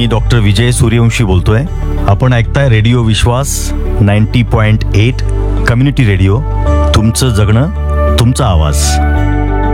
Doctor Vijay Suryavanshi बोलतोय. आपण ऐकताय रेडिओ विश्वास 90.8 कम्युनिटी रेडिओ. तुमचं जगणं, तुमचा आवाज.